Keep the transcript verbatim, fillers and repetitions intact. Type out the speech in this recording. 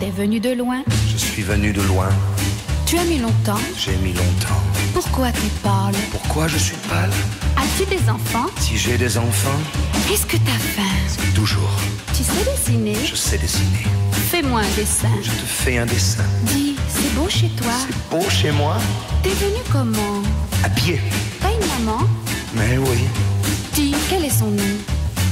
T'es venu de loin? Je suis venu de loin. Tu as mis longtemps? J'ai mis longtemps. Pourquoi t'es pâle? Pourquoi je suis pâle? As-tu des enfants? Si j'ai des enfants, Est-ce que t'as faim? toujours. Tu sais dessiner? Je sais dessiner. Fais-moi un dessin. Je te fais un dessin. Dis, c'est beau chez toi? C'est beau chez moi? T'es venu comment? À pied. T'as une maman? Mais oui. Dis, quel est son nom?